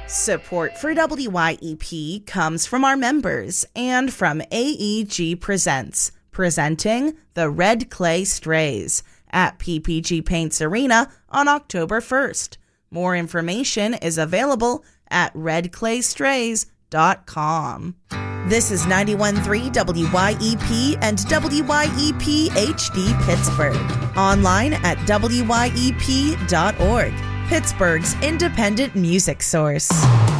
Support for WYEP comes from our members and from AEG Presents, presenting the Red Clay Strays at PPG Paints Arena on October 1st. More information is available at redclaystrays.com. This is 91.3 WYEP and WYEP HD Pittsburgh. Online at wyep.org. Pittsburgh's independent music source.